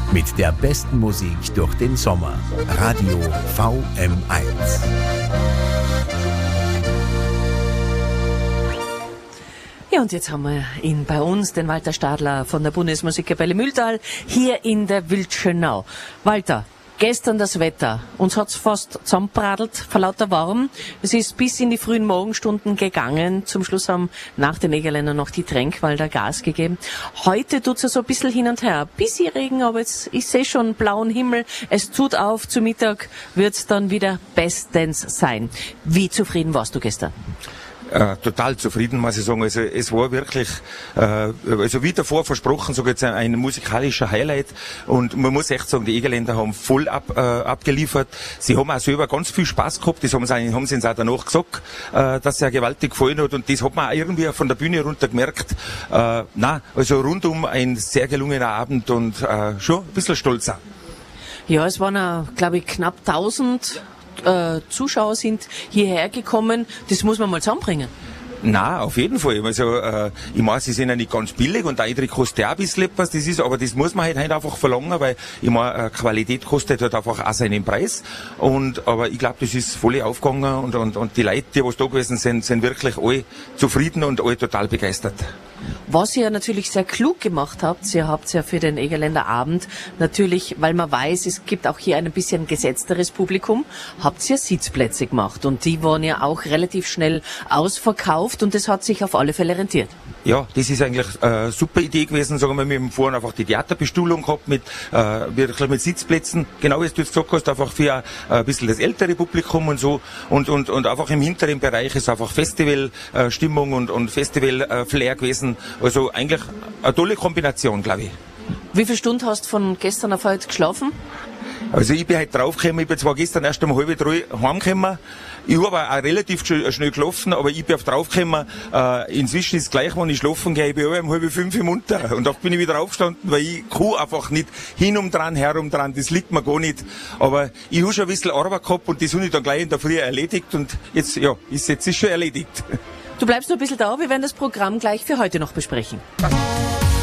Mit der besten Musik durch den Sommer. Radio VM1. Ja, und jetzt haben wir ihn bei uns, den Walter Stadler von der Bundesmusikkapelle Mühltal, hier in der Wildschönau. Walter, gestern das Wetter. Uns hat's fast zusammenbradelt, vor lauter Warm. Es ist bis in die frühen Morgenstunden gegangen. Zum Schluss haben nach den Egerländern noch die Tränkwalder Gas gegeben. Heute tut's ja so ein bisschen hin und her. Bisschen Regen, aber jetzt, ich sehe schon blauen Himmel. Es tut auf. Zu Mittag wird's dann wieder bestens sein. Wie zufrieden warst du gestern? Total zufrieden, muss ich sagen. Also es war wirklich, also wie davor versprochen, so jetzt ein musikalischer Highlight. Und man muss echt sagen, die Egerländer haben voll abgeliefert. Sie haben auch selber ganz viel Spaß gehabt. Das haben sie uns auch danach gesagt, dass es ja gewaltig gefallen hat. Und das hat man auch irgendwie von der Bühne runter gemerkt. Also rundum ein sehr gelungener Abend und schon ein bisschen stolzer. Ja, es waren, glaube ich, knapp 1000 Zuschauer sind hierher gekommen. Das muss man mal zusammenbringen. Na, auf jeden Fall. Also, ich meine, sie sind ja nicht ganz billig und der Eintritt kostet ja auch ein bisschen etwas, das ist, aber das muss man halt einfach verlangen, weil, ich meine, Qualität kostet halt einfach auch seinen Preis. Aber ich glaube, das ist voll aufgegangen und die Leute, die was da gewesen sind wirklich alle zufrieden und alle total begeistert. Was ihr natürlich sehr klug gemacht habt, ihr habt ja für den Egerländer Abend natürlich, weil man weiß, es gibt auch hier ein bisschen gesetzteres Publikum, habt ihr Sitzplätze gemacht und die waren ja auch relativ schnell ausverkauft und das hat sich auf alle Fälle rentiert. Ja, das ist eigentlich eine super Idee gewesen, sagen wir haben vorhin einfach die Theaterbestuhlung gehabt mit Sitzplätzen, genau wie du jetzt gesagt hast, einfach für ein bisschen das ältere Publikum und so und einfach im hinteren Bereich ist einfach Festivalstimmung und Festival-Flair gewesen. Also eigentlich eine tolle Kombination, glaube ich. Wie viele Stunden hast du von gestern auf heute geschlafen? Also ich bin heute draufgekommen, ich bin zwar gestern erst um 2:30 heimgekommen, ich habe auch relativ schnell geschlafen, aber ich bin auf draufgekommen, inzwischen ist es gleich, wenn ich schlafen gehe, ich bin um 4:30 munter und oft bin ich wieder aufgestanden, weil ich kann einfach nicht herum dran, das liegt mir gar nicht, aber ich habe schon ein bisschen Arbeit gehabt und das habe ich dann gleich in der Früh erledigt und jetzt ist es schon erledigt. Du bleibst noch ein bisschen da, wir werden das Programm gleich für heute noch besprechen.